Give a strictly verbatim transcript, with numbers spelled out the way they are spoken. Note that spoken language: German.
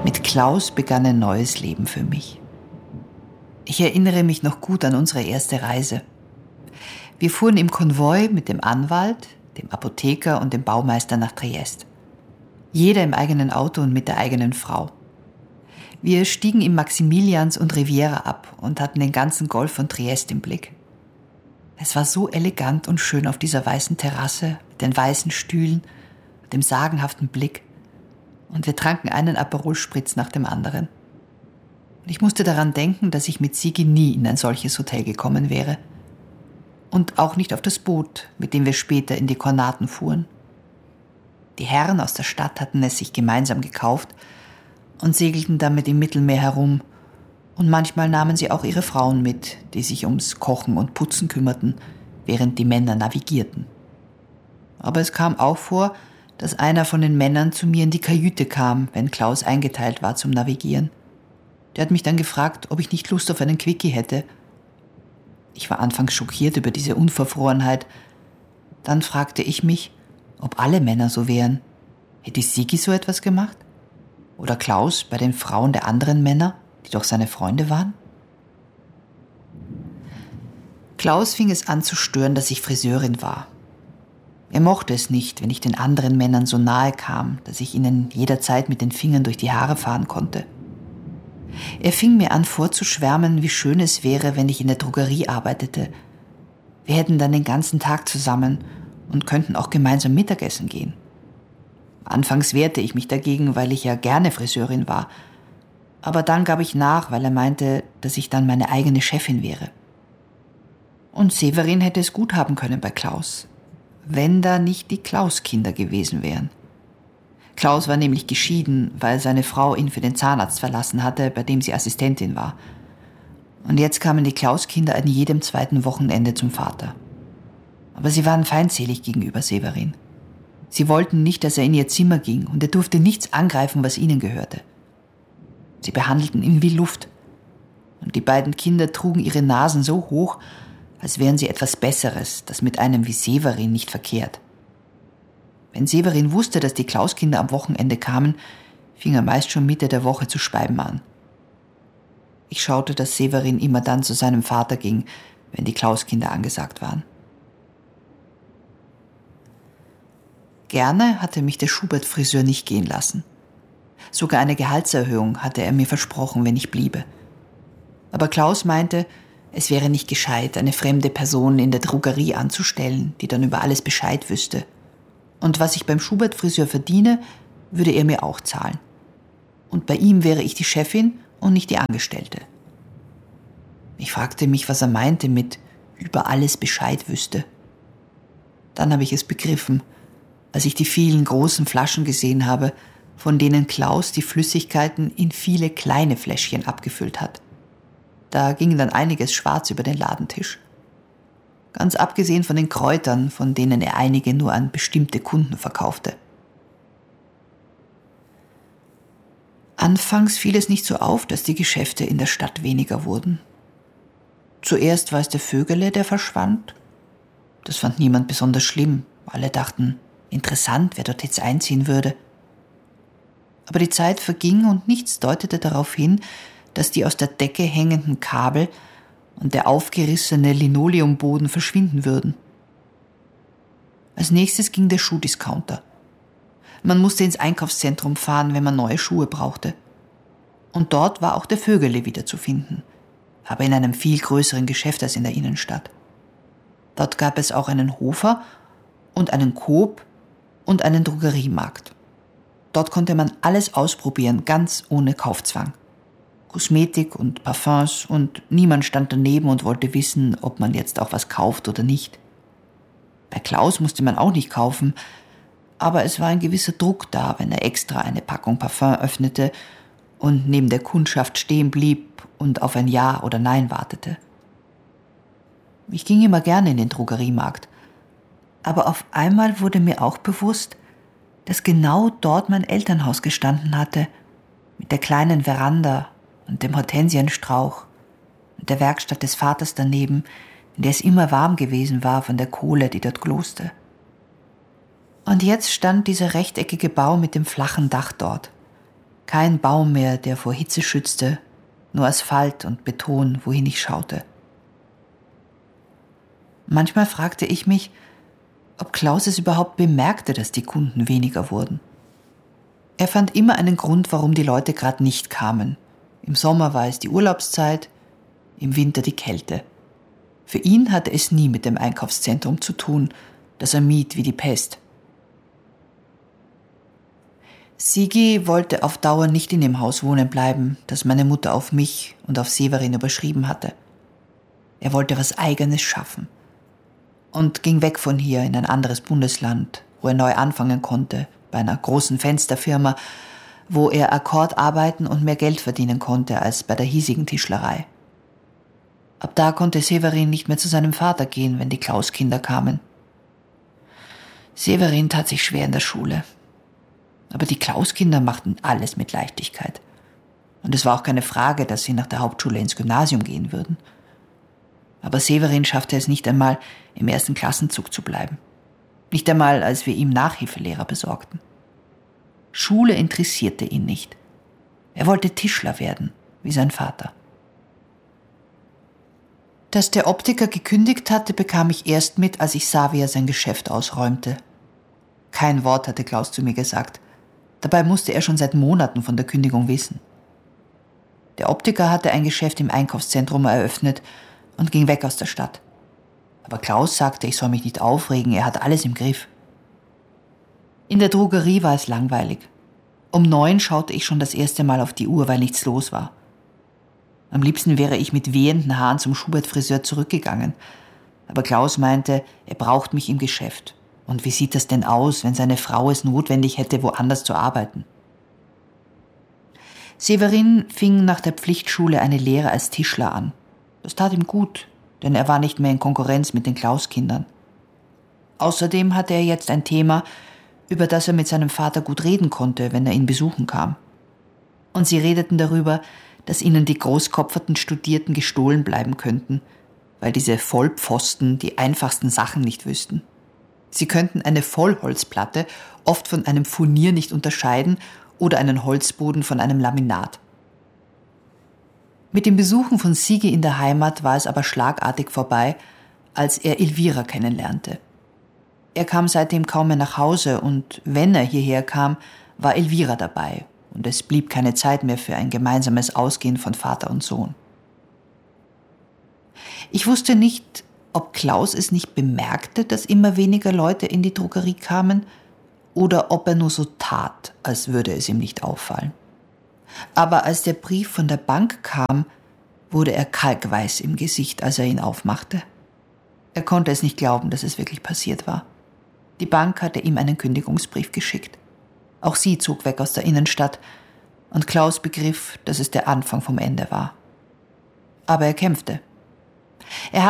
Mit Klaus begann ein neues Leben für mich. Ich erinnere mich noch gut an unsere erste Reise. Wir fuhren im Konvoi mit dem Anwalt, dem Apotheker und dem Baumeister nach Triest. Jeder im eigenen Auto und mit der eigenen Frau. Wir stiegen im Maximilians und Riviera ab und hatten den ganzen Golf von Triest im Blick. Es war so elegant und schön auf dieser weißen Terrasse mit den weißen Stühlen und dem sagenhaften Blick. Und wir tranken einen Aperol Spritz nach dem anderen. Und ich musste daran denken, dass ich mit Sigi nie in ein solches Hotel gekommen wäre. Und auch nicht auf das Boot, mit dem wir später in die Kornaten fuhren. Die Herren aus der Stadt hatten es sich gemeinsam gekauft und segelten damit im Mittelmeer herum. Und manchmal nahmen sie auch ihre Frauen mit, die sich ums Kochen und Putzen kümmerten, während die Männer navigierten. Aber es kam auch vor, dass einer von den Männern zu mir in die Kajüte kam, wenn Klaus eingeteilt war zum Navigieren. Der hat mich dann gefragt, ob ich nicht Lust auf einen Quickie hätte. Ich war anfangs schockiert über diese Unverfrorenheit. Dann fragte ich mich, ob alle Männer so wären. Hätte Sigi so etwas gemacht? Oder Klaus bei den Frauen der anderen Männer, die doch seine Freunde waren? Klaus fing es an zu stören, dass ich Friseurin war. Er mochte es nicht, wenn ich den anderen Männern so nahe kam, dass ich ihnen jederzeit mit den Fingern durch die Haare fahren konnte. Er fing mir an vorzuschwärmen, wie schön es wäre, wenn ich in der Drogerie arbeitete. Wir hätten dann den ganzen Tag zusammen und könnten auch gemeinsam Mittagessen gehen. Anfangs wehrte ich mich dagegen, weil ich ja gerne Friseurin war. Aber dann gab ich nach, weil er meinte, dass ich dann meine eigene Chefin wäre. Und Severin hätte es gut haben können bei Klaus, wenn da nicht die Klaus-Kinder gewesen wären. Klaus war nämlich geschieden, weil seine Frau ihn für den Zahnarzt verlassen hatte, bei dem sie Assistentin war. Und jetzt kamen die Klaus-Kinder an jedem zweiten Wochenende zum Vater. Aber sie waren feindselig gegenüber Severin. Sie wollten nicht, dass er in ihr Zimmer ging, und er durfte nichts angreifen, was ihnen gehörte. Sie behandelten ihn wie Luft. Und die beiden Kinder trugen ihre Nasen so hoch, als wären sie etwas Besseres, das mit einem wie Severin nicht verkehrt. Wenn Severin wusste, dass die Klaus-Kinder am Wochenende kamen, fing er meist schon Mitte der Woche zu speiben an. Ich schaute, dass Severin immer dann zu seinem Vater ging, wenn die Klaus-Kinder angesagt waren. Gerne hatte mich der Schubert-Friseur nicht gehen lassen. Sogar eine Gehaltserhöhung hatte er mir versprochen, wenn ich bliebe. Aber Klaus meinte, es wäre nicht gescheit, eine fremde Person in der Drogerie anzustellen, die dann über alles Bescheid wüsste. Und was ich beim Schubert-Friseur verdiene, würde er mir auch zahlen. Und bei ihm wäre ich die Chefin und nicht die Angestellte. Ich fragte mich, was er meinte mit über alles Bescheid wüsste. Dann habe ich es begriffen, als ich die vielen großen Flaschen gesehen habe, von denen Klaus die Flüssigkeiten in viele kleine Fläschchen abgefüllt hat. Da ging dann einiges schwarz über den Ladentisch. Ganz abgesehen von den Kräutern, von denen er einige nur an bestimmte Kunden verkaufte. Anfangs fiel es nicht so auf, dass die Geschäfte in der Stadt weniger wurden. Zuerst war es der Vögele, der verschwand. Das fand niemand besonders schlimm. Alle dachten, interessant, wer dort jetzt einziehen würde. Aber die Zeit verging und nichts deutete darauf hin, dass die aus der Decke hängenden Kabel und der aufgerissene Linoleumboden verschwinden würden. Als nächstes ging der Schuhdiscounter. Man musste ins Einkaufszentrum fahren, wenn man neue Schuhe brauchte. Und dort war auch der Vögele wieder zu finden, aber in einem viel größeren Geschäft als in der Innenstadt. Dort gab es auch einen Hofer und einen Coop und einen Drogeriemarkt. Dort konnte man alles ausprobieren, ganz ohne Kaufzwang. Kosmetik und Parfums, und niemand stand daneben und wollte wissen, ob man jetzt auch was kauft oder nicht. Bei Klaus musste man auch nicht kaufen, aber es war ein gewisser Druck da, wenn er extra eine Packung Parfum öffnete und neben der Kundschaft stehen blieb und auf ein Ja oder Nein wartete. Ich ging immer gerne in den Drogeriemarkt, aber auf einmal wurde mir auch bewusst, dass genau dort mein Elternhaus gestanden hatte, mit der kleinen Veranda und dem Hortensienstrauch und der Werkstatt des Vaters daneben, in der es immer warm gewesen war von der Kohle, die dort gloste. Und jetzt stand dieser rechteckige Bau mit dem flachen Dach dort, Kein Baum mehr, der vor Hitze schützte, nur Asphalt und Beton, wohin ich schaute. Manchmal fragte ich mich, ob Klaus es überhaupt bemerkte, dass die Kunden weniger wurden. Er fand immer einen Grund, warum die Leute gerade nicht kamen. Im Sommer war es die Urlaubszeit, im Winter die Kälte. Für ihn hatte es nie mit dem Einkaufszentrum zu tun, das er mied wie die Pest. Sigi wollte auf Dauer nicht in dem Haus wohnen bleiben, das meine Mutter auf mich und auf Severin überschrieben hatte. Er wollte was Eigenes schaffen und ging weg von hier in ein anderes Bundesland, wo er neu anfangen konnte, bei einer großen Fensterfirma, wo er Akkord arbeiten und mehr Geld verdienen konnte als bei der hiesigen Tischlerei. Ab da konnte Severin nicht mehr zu seinem Vater gehen, wenn die Klaus-Kinder kamen. Severin tat sich schwer in der Schule. Aber die Klaus-Kinder machten alles mit Leichtigkeit. Und es war auch keine Frage, dass sie nach der Hauptschule ins Gymnasium gehen würden. Aber Severin schaffte es nicht einmal, im ersten Klassenzug zu bleiben. Nicht einmal, als wir ihm Nachhilfelehrer besorgten. Schule interessierte ihn nicht. Er wollte Tischler werden, wie sein Vater. Dass der Optiker gekündigt hatte, bekam ich erst mit, als ich sah, wie er sein Geschäft ausräumte. Kein Wort hatte Klaus zu mir gesagt. Dabei musste er schon seit Monaten von der Kündigung wissen. Der Optiker hatte ein Geschäft im Einkaufszentrum eröffnet und ging weg aus der Stadt. Aber Klaus sagte, ich soll mich nicht aufregen, er hat alles im Griff. In der Drogerie war es langweilig. Um neun schaute ich schon das erste Mal auf die Uhr, weil nichts los war. Am liebsten wäre ich mit wehenden Haaren zum Schubert-Friseur zurückgegangen. Aber Klaus meinte, er braucht mich im Geschäft. Und wie sieht das denn aus, wenn seine Frau es notwendig hätte, woanders zu arbeiten? Severin fing nach der Pflichtschule eine Lehre als Tischler an. Das tat ihm gut, denn er war nicht mehr in Konkurrenz mit den Klaus-Kindern. Außerdem hatte er jetzt ein Thema, über das er mit seinem Vater gut reden konnte, wenn er ihn besuchen kam. Und sie redeten darüber, dass ihnen die großkopferten Studierten gestohlen bleiben könnten, weil diese Vollpfosten die einfachsten Sachen nicht wüssten. Sie könnten eine Vollholzplatte oft von einem Furnier nicht unterscheiden oder einen Holzboden von einem Laminat. Mit dem Besuchen von Sigi in der Heimat war es aber schlagartig vorbei, als er Elvira kennenlernte. Er kam seitdem kaum mehr nach Hause und wenn er hierher kam, war Elvira dabei und es blieb keine Zeit mehr für ein gemeinsames Ausgehen von Vater und Sohn. Ich wusste nicht, ob Klaus es nicht bemerkte, dass immer weniger Leute in die Drogerie kamen, oder ob er nur so tat, als würde es ihm nicht auffallen. Aber als der Brief von der Bank kam, wurde er kalkweiß im Gesicht, als er ihn aufmachte. Er konnte es nicht glauben, dass es wirklich passiert war. Die Bank hatte ihm einen Kündigungsbrief geschickt. Auch sie zog weg aus der Innenstadt und Klaus begriff, dass es der Anfang vom Ende war. Aber er kämpfte. Er